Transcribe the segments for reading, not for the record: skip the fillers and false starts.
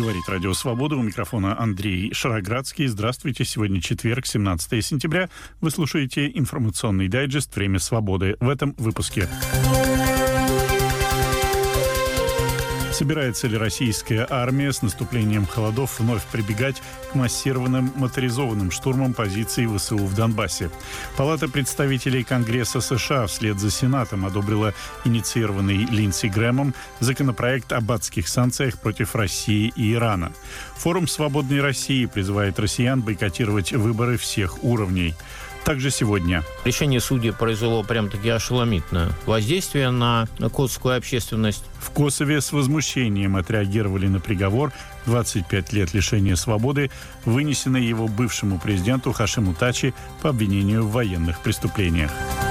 Говорит Радио Свобода. У микрофона Андрей Шароградский. Здравствуйте. Сегодня четверг, 17 сентября. Вы слушаете информационный дайджест «Время свободы». В этом выпуске. Собирается ли российская армия с наступлением холодов вновь прибегать к массированным моторизованным штурмам позиций ВСУ в Донбассе? Палата представителей Конгресса США вслед за Сенатом одобрила инициированный Линдси Грэмом законопроект об адских санкциях против России и Ирана. Форум «Свободной России» призывает россиян бойкотировать выборы всех уровней. Также сегодня. Решение судей произвело прям-таки ошеломительное воздействие на косовскую общественность. В Косове с возмущением отреагировали на приговор 25 лет лишения свободы, вынесенный его бывшему президенту Хашиму Тачи по обвинению в военных преступлениях.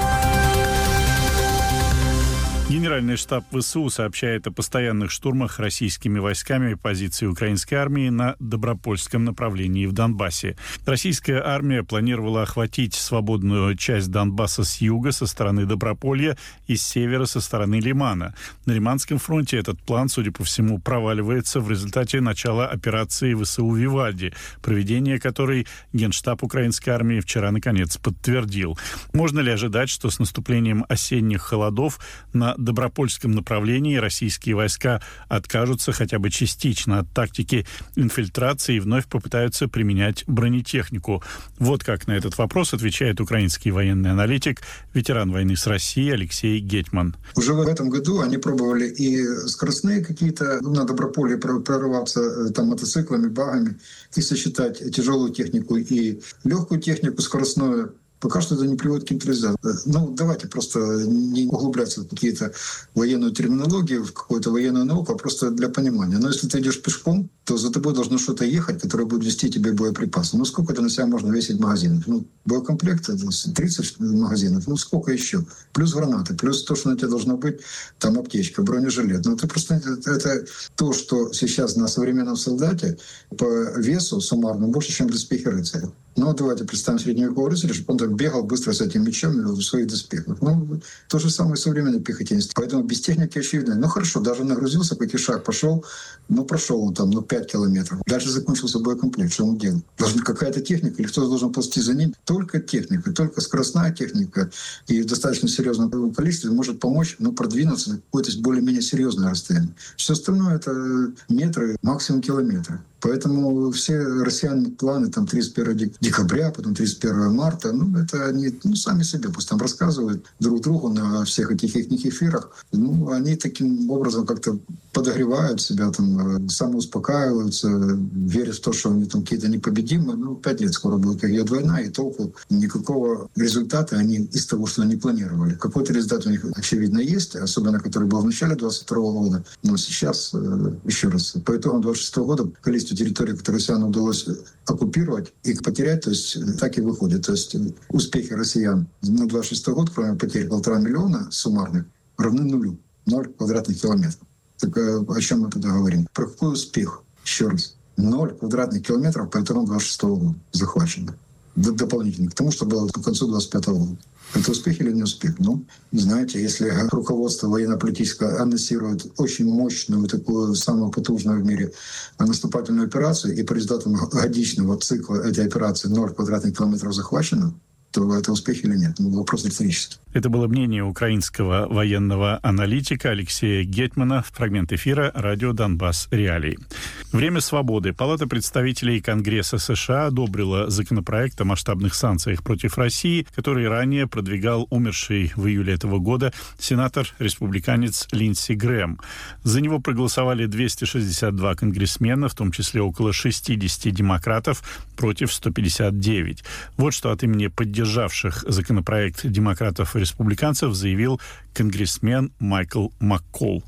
Генеральный штаб ВСУ сообщает о постоянных штурмах российскими войсками позиций украинской армии на Добропольском направлении в Донбассе. Российская армия планировала охватить свободную часть Донбасса с юга, со стороны Доброполья, и с севера, со стороны Лимана. На Лиманском фронте этот план, судя по всему, проваливается в результате начала операции ВСУ «Вивальди», проведение которой Генштаб украинской армии вчера, наконец, подтвердил. Можно ли ожидать, что с наступлением осенних холодов на Добропольском направлении российские войска откажутся хотя бы частично от тактики инфильтрации и вновь попытаются применять бронетехнику? Вот как на этот вопрос отвечает украинский военный аналитик, ветеран войны с Россией Алексей Гетман. Уже в этом году они пробовали и скоростные какие-то на Доброполье прорываться там мотоциклами, багами и сочетать тяжелую технику и легкую технику скоростную. Пока что это не приводит к каким-то результатам. Давайте просто не углубляться в какие-то военную терминологию, в какую-то военную науку, а просто для понимания. Но если ты идешь пешком, то за тобой должно что-то ехать, которое будет вести тебе боеприпасы. Сколько это на себя можно весить магазинов? Боекомплект — это 30 магазинов. Сколько еще? Плюс гранаты, плюс то, что на тебе должно быть, там аптечка, бронежилет. Это просто это то, что сейчас на современном солдате по весу суммарно больше, чем доспехи рыцаря. Давайте представим средневекового рыцаря, чтобы он так бегал быстро с этим мечом в своих доспехах. То же самое современный пехотинец. Поэтому без техники очевидно. Хорошо, даже нагрузился, шаг пошел, прошел он там 5 километров. Дальше закончился боекомплект. Что он делал? Должна какая-то техника, или кто-то должен ползти за ним. Только техника, только скоростная техника и в достаточно серьезном количестве может помочь продвинуться на какое-то более-менее серьезное расстояние. Все остальное — это метры, максимум километры. Поэтому все россияне планы 31 декабря, потом 31 марта, это они сами себе пусть там рассказывают друг другу на всех этих их эфирах. Они таким образом как-то подогревают себя, самоуспокаиваются, верят в то, что они какие-то непобедимые. 5 лет скоро будет, как идет война, и толку никакого результата они из того, что они планировали. Какой-то результат у них, очевидно, есть, особенно который был в начале 22 года. Но сейчас, еще раз, по итогам 26 года количество территорий, которые россиянам удалось оккупировать и потерять, то есть так и выходит. То есть успехи россиян на 26 год, кроме потерь 1,5 миллиона суммарных, равны нулю. 0 квадратных километров. Так о чем мы тогда говорим? Про какой успех? Еще раз. 0 квадратных километров по итогам 26 года захвачено. Дополнительно к тому, что было к концу 25 года. Это успех или не успех? Знаете, если руководство военно-политическое анонсирует очень мощную, такую самую потужную в мире наступательную операцию, и по результатам годичного цикла этой операции 0 квадратных километров захвачено, то это успех или нет? Вопрос риторический. Это было мнение украинского военного аналитика Алексея Гетмана. Фрагмент эфира «Радио Донбасс. Реалии». Время свободы. Палата представителей Конгресса США одобрила законопроект о масштабных санкциях против России, который ранее продвигал умерший в июле этого года сенатор-республиканец Линдси Грэм. За него проголосовали 262 конгрессмена, в том числе около 60 демократов, против 159. Вот что от имени поддержавших законопроект демократов и республиканцев заявил конгрессмен Майкл Маккол.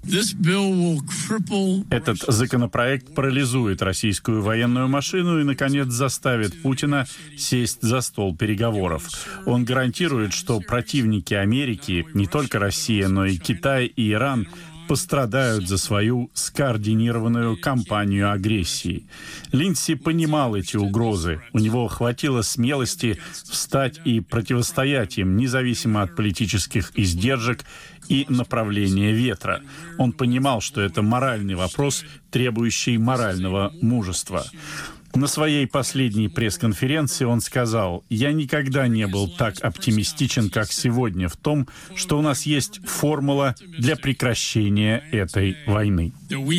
Этот законопроект парализует российскую военную машину и, наконец, заставит Путина сесть за стол переговоров. Он гарантирует, что противники Америки, не только Россия, но и Китай и Иран, пострадают за свою скоординированную кампанию агрессии. Линдси понимал эти угрозы. У него хватило смелости встать и противостоять им, независимо от политических издержек и направление ветра. Он понимал, что это моральный вопрос, требующий морального мужества. На своей последней пресс-конференции он сказал: «Я никогда не был так оптимистичен, как сегодня, в том, что у нас есть формула для прекращения этой войны».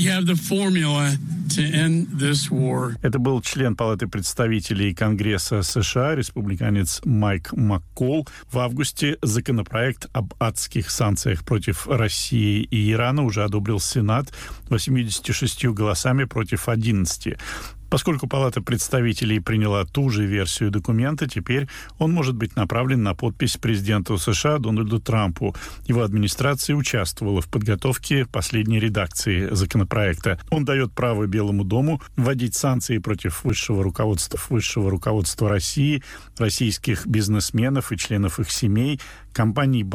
Это был член Палаты представителей Конгресса США, республиканец Майк Маккол. В августе законопроект об адских санкциях против России и Ирана уже одобрил Сенат 86 голосами против 11. Поскольку Палата представителей приняла ту же версию документа, теперь он может быть направлен на подпись президенту США Дональду Трампу. Его администрация участвовала в подготовке последней редакции законопроекта. Он дает право Белому дому вводить санкции против высшего руководства России, российских бизнесменов и членов их семей, компаний,